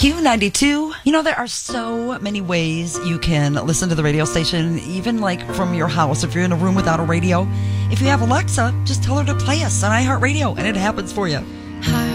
Q92. You know, there are so many ways you can listen to the radio station, even like from your house. If you're in a room without a radio, if you have Alexa, just tell her to play us on iHeartRadio, and it happens for you. Hi.